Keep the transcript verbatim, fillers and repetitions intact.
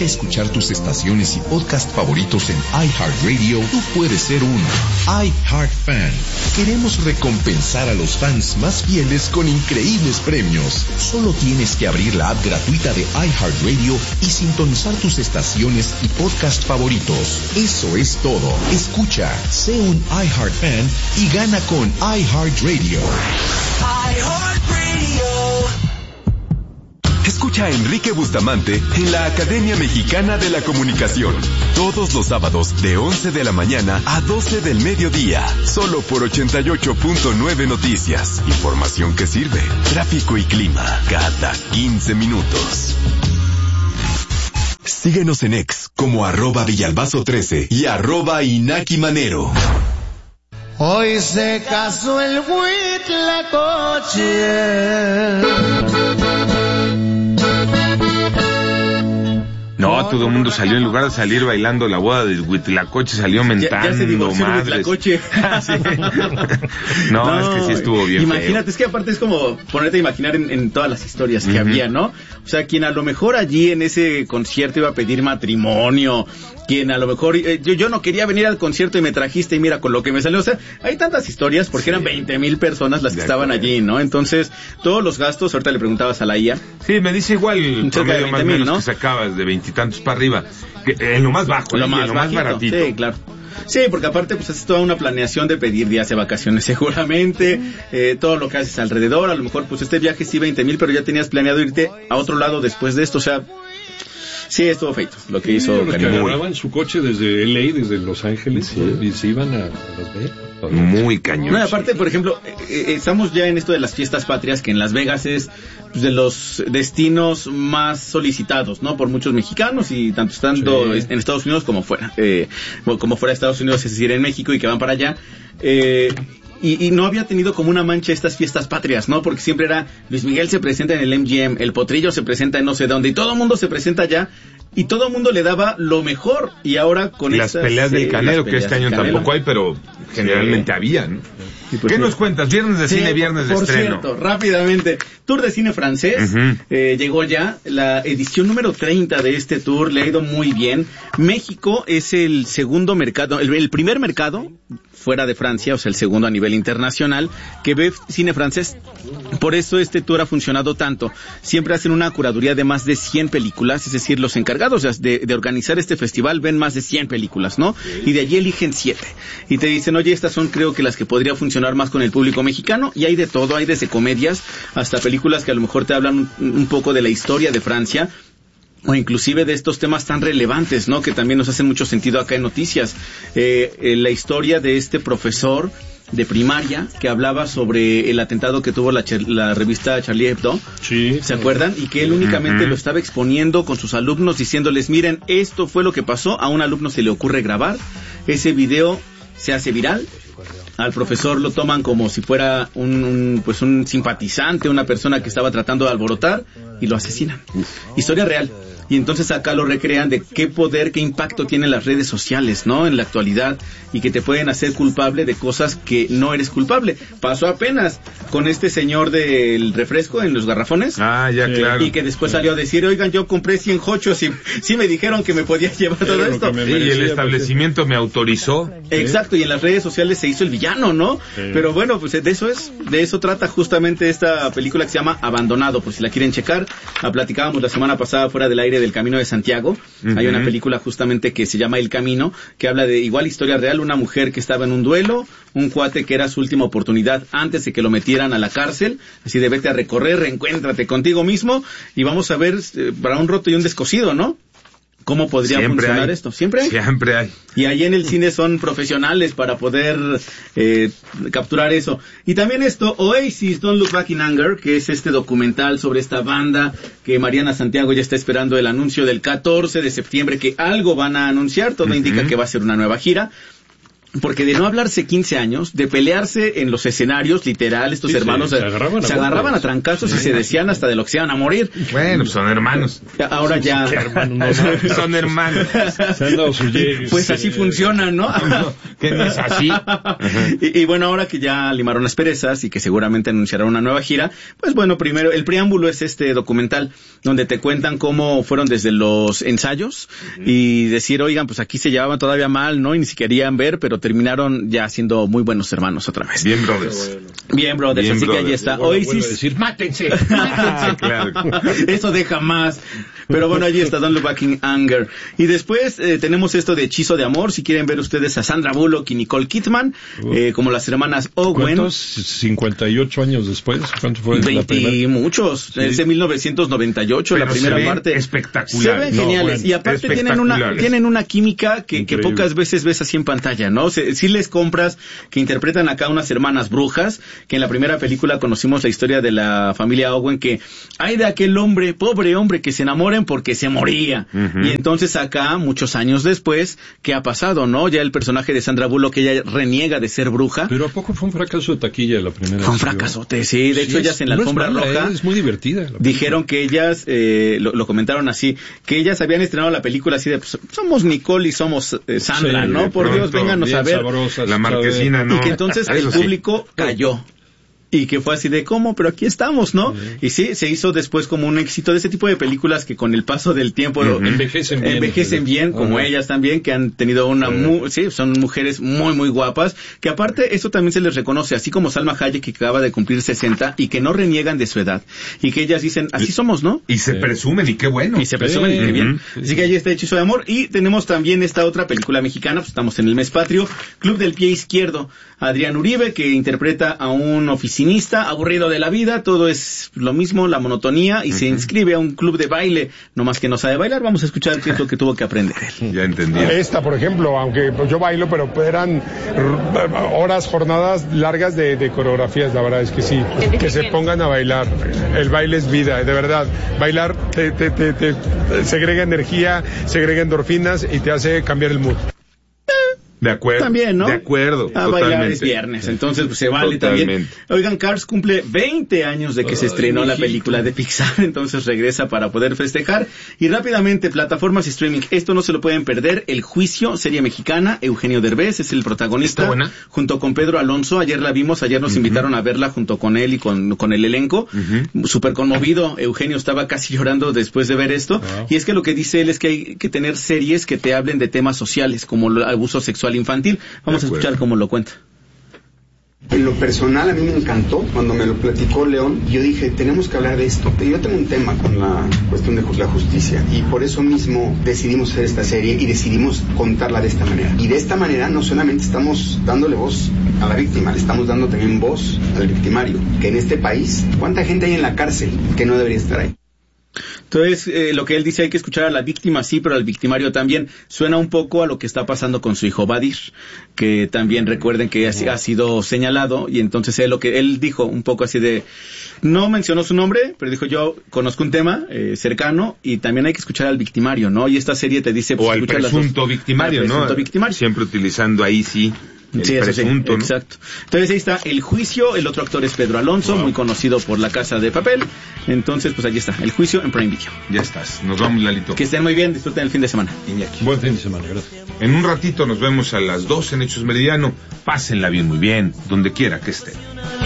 Deja escuchar tus estaciones y podcast favoritos en iHeartRadio. Tú puedes ser un iHeartFan. Queremos recompensar a los fans más fieles con increíbles premios. Solo tienes que abrir la app gratuita de iHeartRadio y sintonizar tus estaciones y podcast favoritos. Eso es todo. Escucha, sé un iHeartFan y gana con iHeartRadio. iHeartRadio. Escucha a Enrique Bustamante en la Academia Mexicana de la Comunicación. Todos los sábados de once de la mañana a doce del mediodía. Solo por ochenta y ocho punto nueve Noticias. Información que sirve. Tráfico y clima cada quince minutos. Síguenos en X como arroba Villalbazo trece y arroba Inaki Manero. Hoy se casó el Huitlacoche. No, todo el mundo salió, en lugar de salir bailando la boda del Huitlacoche, salió mentando. Ya, ya se divorció el Huitlacoche. Sí. no, no, es que sí estuvo bien. Imagínate, feo. Es que aparte es como ponerte a imaginar en, en todas las historias que uh-huh. había, ¿no? O sea, quien a lo mejor allí en ese concierto iba a pedir matrimonio, quien a lo mejor, eh, yo, yo no quería venir al concierto y me trajiste y mira con lo que me salió. O sea, hay tantas historias porque sí. eran veinte mil personas las que de estaban acuerdo. allí, ¿no? Entonces, todos los gastos, ahorita le preguntabas a la I A. Sí, me dice igual, cerca de veinte mil, ¿no? Que sacabas de veintitantos para arriba, que, en lo más bajo, lo, ¿eh? más, lo más baratito. Sí, claro. Sí, porque aparte pues es toda una planeación de pedir días de vacaciones seguramente, eh, todo lo que haces alrededor, a lo mejor pues este viaje sí veinte mil, pero ya tenías planeado irte a otro lado después de esto, o sea, sí estuvo feito lo que hizo sí, Karim. Que agarraban su coche desde L A, desde Los Ángeles, sí. y se iban a, a Las Vegas. Muy cañón. No, aparte, por ejemplo, eh, estamos ya en esto de las fiestas patrias, que en Las Vegas es pues, de los destinos más solicitados, ¿no? Por muchos mexicanos y tanto estando sí. en Estados Unidos como fuera, eh, como fuera de Estados Unidos, es decir, en México y que van para allá. Eh, Y, y no había tenido como una mancha estas fiestas patrias, ¿no? Porque siempre era, Luis Miguel se presenta en el M G M, el Potrillo se presenta en no sé dónde, y todo el mundo se presenta allá, y todo el mundo le daba lo mejor, y ahora con las estas, peleas del Canelo, que este año tampoco hay, pero generalmente sí. había, ¿no? Sí, pues, ¿qué sí. nos cuentas? Viernes de sí, cine, viernes de por estreno. Por cierto, rápidamente, Tour de Cine Francés, uh-huh. eh, llegó ya la edición número treinta de este tour, le ha ido muy bien. México es el segundo mercado, el, el primer mercado fuera de Francia, o sea, el segundo a nivel internacional, que ve cine francés. Por eso este tour ha funcionado tanto. Siempre hacen una curaduría de más de cien películas, es decir, los encargados de, de organizar este festival ven más de cien películas, ¿no? Y de allí eligen siete. Y te dicen, oye, estas son creo que las que podría funcionar más con el público mexicano, y hay de todo, hay desde comedias hasta películas que a lo mejor te hablan un, un poco de la historia de Francia, o inclusive de estos temas tan relevantes, ¿no? Que también nos hacen mucho sentido acá en Noticias. Eh, eh, la historia de este profesor de primaria que hablaba sobre el atentado que tuvo la, la revista Charlie Hebdo. Sí. ¿Se acuerdan? Y que él únicamente uh-huh. lo estaba exponiendo con sus alumnos, diciéndoles, miren, esto fue lo que pasó. A un alumno se le ocurre grabar. Ese video se hace viral. Al profesor lo toman como si fuera un, un pues un simpatizante, una persona que estaba tratando de alborotar, y lo asesinan. Historia real. Y entonces acá lo recrean de qué poder, qué impacto tienen las redes sociales, ¿no? En la actualidad, y que te pueden hacer culpable de cosas que no eres culpable. Pasó apenas con este señor del refresco en los garrafones. Ah, ya, eh, claro. Y que después salió a decir, oigan, yo compré cien hochos y sí me dijeron que me podía llevar todo Pero esto. Sí, y el establecimiento me autorizó. Exacto, y en las redes sociales se hizo el villano, ¿no? Sí. Pero bueno, pues de eso es, de eso trata justamente esta película que se llama Abandonado, por si la quieren checar. La platicábamos la semana pasada fuera del aire del Camino de Santiago. Uh-huh. Hay una película justamente que se llama El Camino, que habla de igual historia real, una mujer que estaba en un duelo, un cuate que era su última oportunidad antes de que lo metieran a la cárcel, así de vete a recorrer, reencuéntrate contigo mismo, y vamos a ver eh, para un roto y un descosido, ¿no? ¿Cómo podría Siempre funcionar hay. esto? ¿Siempre hay? Siempre hay. Y ahí en el cine son profesionales para poder eh, capturar eso. Y también esto, Oasis, Don't Look Back in Anger, que es este documental sobre esta banda que Mariana Santiago ya está esperando el anuncio del catorce de septiembre, que algo van a anunciar, todo uh-huh. indica que va a ser una nueva gira. porque de no hablarse quince años, de pelearse en los escenarios, literal, estos sí, hermanos sí, se agarraban, se a, agarraban a trancazos sí. y se decían hasta de lo que se iban a morir. Bueno, pues son hermanos. Ahora sí, ya... Sí, hermano, no, no, son hermanos. Se han dado sus llegues, pues así sí. funciona, ¿no? no que no es así. y, y bueno, ahora que ya limaron las perezas y que seguramente anunciarán una nueva gira, pues bueno, primero, el preámbulo es este documental donde te cuentan cómo fueron desde los ensayos uh-huh. y decir, oigan, pues aquí se llevaban todavía mal, ¿no? Y ni siquiera querían ver, pero terminaron ya siendo muy buenos hermanos otra vez. Bien, brothers. Bueno. Bien, brothers, Bien, así brothers. Que ahí está. Bueno, Oasis. Decir, mátense, mátense. Claro. Eso deja más. Pero bueno, allí está Don't Look Back in Anger. Y después eh, tenemos esto de Hechizo de Amor. Si quieren ver ustedes a Sandra Bullock y Nicole Kidman, uh, eh, como las hermanas Owen. ¿Cuántos? ¿cincuenta y ocho años después? ¿Cuánto fue veinte la primera? Y muchos. Sí. Es de mil novecientos noventa y ocho, pero la primera parte. Espectacular. Se ven geniales. No, bueno, y aparte tienen una, tienen una química que, que pocas veces ves así en pantalla, ¿no? Si sí les compras que interpretan acá unas hermanas brujas, que en la primera película conocimos la historia de la familia Owen, que hay de aquel hombre, pobre hombre, que se enamoren porque se moría. Uh-huh. Y entonces acá, muchos años después, ¿qué ha pasado, no? Ya el personaje de Sandra Bullock, ella reniega de ser bruja. Pero ¿a poco fue un fracaso de taquilla la primera? Fue un fracasote, sí. De sí, hecho, ellas en la alfombra no es mala, roja... Eh, es muy divertida. Dijeron que ellas, eh, lo, lo comentaron así, que ellas habían estrenado la película así de, pues, somos Nicole y somos eh, Sandra, sí, ¿no? Por Dios, vénganos a ver. Sabrosas, la marquesina, ¿no? Y que entonces el público sí. cayó. Y que fue así de, ¿cómo? Pero aquí estamos, ¿no? Uh-huh. Y sí, se hizo después como un éxito de ese tipo de películas que con el paso del tiempo uh-huh. lo, envejecen bien. Envejecen bien, uh-huh. como ellas también, que han tenido una... Uh-huh. Mu- sí, son mujeres muy, muy guapas, que aparte eso también se les reconoce, así como Salma Hayek, que acaba de cumplir sesenta y que no reniegan de su edad. Y que ellas dicen, así y, somos, ¿no? Y se sí. presumen, y qué bueno. Y se presumen, sí. y qué bien. Uh-huh. Así que allí está Hechizo de Amor. Y tenemos también esta otra película mexicana, pues estamos en el mes patrio, Club del Pie Izquierdo. Adrián Uribe, que interpreta a un oficinista aburrido de la vida, todo es lo mismo, la monotonía, y uh-huh. se inscribe a un club de baile, no más que no sabe bailar. Vamos a escuchar qué es lo que tuvo que aprender él. Ya entendí. Esta, por ejemplo, aunque pues, yo bailo, pero eran horas, jornadas largas de, de coreografías, la verdad es que sí. Que se pongan a bailar. El baile es vida, de verdad. Bailar te, te, te, te segrega energía, segrega endorfinas y te hace cambiar el mood. De acuerdo. También, ¿no? De acuerdo. A totalmente. bailar es viernes, entonces pues se vale totalmente. También. Oigan, Cars cumple veinte años de que Ay, se estrenó mijito. La película de Pixar, entonces regresa para poder festejar. Y rápidamente, plataformas y streaming, esto no se lo pueden perder. El Juicio, serie mexicana, Eugenio Derbez es el protagonista. ¿Está buena? Junto con Pedro Alonso, ayer la vimos, ayer nos uh-huh. invitaron a verla junto con él y con, con el elenco. Uh-huh. Súper conmovido, Eugenio estaba casi llorando después de ver esto. Uh-huh. Y es que lo que dice él es que hay que tener series que te hablen de temas sociales, como el abuso sexual infantil. Vamos a escuchar cómo lo cuenta. En lo personal a mí me encantó cuando me lo platicó León. Yo dije, tenemos que hablar de esto. Yo tengo un tema con la cuestión de la justicia y por eso mismo decidimos hacer esta serie y decidimos contarla de esta manera. Y de esta manera no solamente estamos dándole voz a la víctima, le estamos dando también voz al victimario. Que en este país, ¿cuánta gente hay en la cárcel que no debería estar ahí? Entonces, eh, lo que él dice, hay que escuchar a la víctima, sí, pero al victimario también. Suena un poco a lo que está pasando con su hijo Badir, que también recuerden que ha, ha sido señalado, y entonces él lo que él dijo un poco así de, no mencionó su nombre, pero dijo, yo conozco un tema eh, cercano, y también hay que escuchar al victimario, ¿no? Y esta serie te dice... Pues, o al presunto victimario, al presunto ¿no? Victimario. Siempre utilizando ahí sí... El sí, presunto, sí, ¿no? Exacto. Entonces ahí está El Juicio, el otro actor es Pedro Alonso, wow. muy conocido por La Casa de Papel. Entonces, pues allí está, El Juicio en Prime Video. Ya estás, nos vamos, Lalito. Que estén muy bien, disfruten el fin de semana. Iñaki. Buen fin de semana, gracias. En un ratito nos vemos a las doce en Hechos Meridiano. Pásenla bien, muy bien, donde quiera que estén.